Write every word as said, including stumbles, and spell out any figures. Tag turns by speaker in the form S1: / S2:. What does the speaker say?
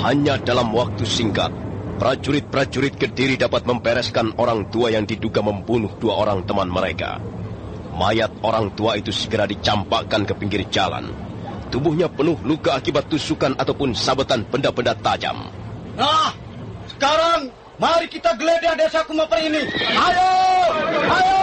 S1: Hanya dalam waktu singkat, prajurit-prajurit Kediri dapat membereskan orang tua yang diduga membunuh dua orang teman mereka. Mayat orang tua itu segera dicampakkan ke pinggir jalan. Tubuhnya penuh luka akibat tusukan ataupun sabetan benda-benda tajam.
S2: Nah, sekarang mari kita geledah desa Kumapri ini. Ayo, ayo.